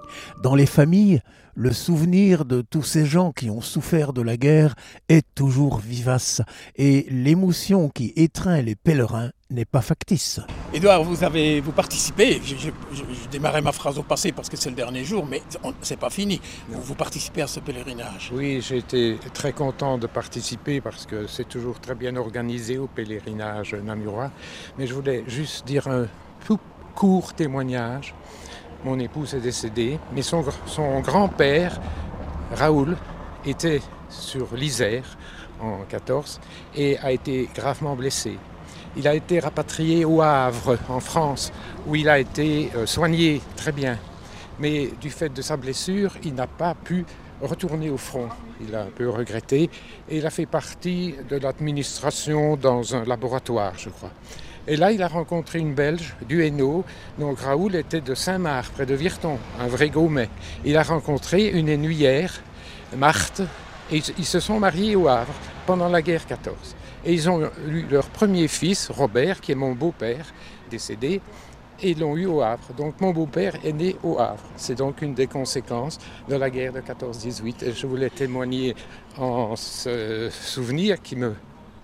Dans les familles, le souvenir de tous ces gens qui ont souffert de la guerre est toujours vivace et l'émotion qui étreint les pèlerins n'est pas factice. Édouard, vous participez, je démarrais ma phrase au passé parce que c'est le dernier jour, mais c'est pas fini. Vous participez à ce pèlerinage. Oui, j'ai été très content de participer parce que c'est toujours très bien organisé au pèlerinage namurois. Mais je voulais juste dire un tout court témoignage. Mon épouse est décédée, mais son grand-père, Raoul, était sur l'Isère en 14 et a été gravement blessé. Il a été rapatrié au Havre, en France, où il a été soigné très bien. Mais du fait de sa blessure, il n'a pas pu retourner au front. Il a un peu regretté et il a fait partie de l'administration dans un laboratoire, je crois. Et là, il a rencontré une Belge du Hainaut. Donc Raoul était de Saint-Marc, près de Virton, un vrai Gaumet. Il a rencontré une Hainouillère, Marthe, et ils se sont mariés au Havre pendant la guerre 14. Et ils ont eu leur premier fils, Robert, qui est mon beau-père, décédé, et ils l'ont eu au Havre. Donc mon beau-père est né au Havre. C'est donc une des conséquences de la guerre de 14-18. Et je voulais témoigner en ce souvenir qui me...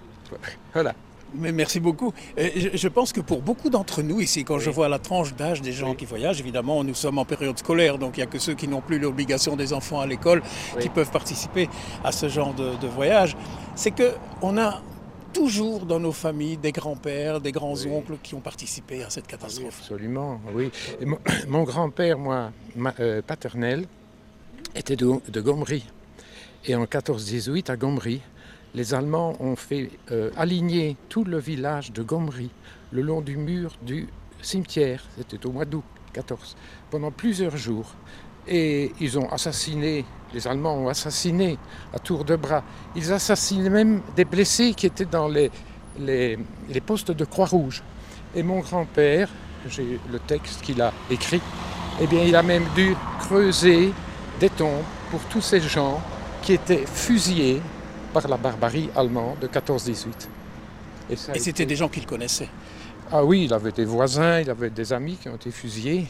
Voilà. Mais merci beaucoup. Je pense que pour beaucoup d'entre nous ici, quand je vois la tranche d'âge des gens qui voyagent, évidemment, nous sommes en période scolaire, donc il n'y a que ceux qui n'ont plus l'obligation des enfants à l'école qui peuvent participer à ce genre de voyage. C'est qu'on a toujours dans nos familles des grands-pères, des grands-oncles qui ont participé à cette catastrophe. Absolument, oui. Et mon grand-père, paternel, était de Gomery. Et en 14-18, à Gomery, les Allemands ont fait aligner tout le village de Gomery le long du mur du cimetière. C'était au mois d'août 14, pendant plusieurs jours. Et ils ont assassiné, les Allemands ont assassiné à tour de bras. Ils assassinaient même des blessés qui étaient dans les postes de Croix-Rouge. Et mon grand-père, j'ai le texte qu'il a écrit, eh bien il a même dû creuser des tombes pour tous ces gens qui étaient fusillés par la barbarie allemande de 14-18. Et c'était des gens qu'il connaissait. Ah oui, il avait des voisins, il avait des amis qui ont été fusillés.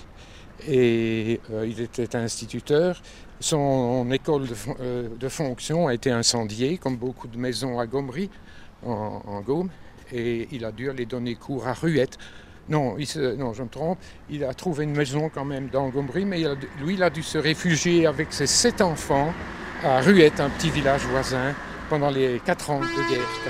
Et il était instituteur. Son école de fonction a été incendiée, comme beaucoup de maisons à Gomery, en Gaume. Et il a dû aller donner cours à Ruette. Non, je me trompe. Il a trouvé une maison quand même dans Gomery, mais il a dû se réfugier avec ses 7 enfants à Ruette, un petit village voisin, pendant les 4 ans de guerre.